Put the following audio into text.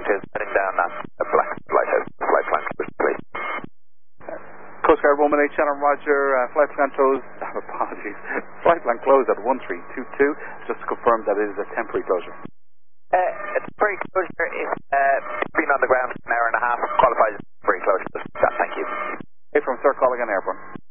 is heading down that black lighthouse, flight plan closed, please. Coast Guard 118 Channel Roger, flight plan closed, apologies, flight plan closed at 1322, just to confirm that it is a temporary closure. Temporary closure is been on the ground for an hour and a half, qualifies as temporary closure. Thank you. Hey, from Sir Colligan Airport.